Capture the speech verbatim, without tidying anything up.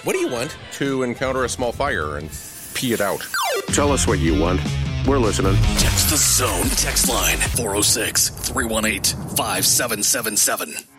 What do you want? To encounter a small fire and pee it out. Tell us what you want. We're listening. Text the Zone text line four oh six, three one eight, five seven seven seven.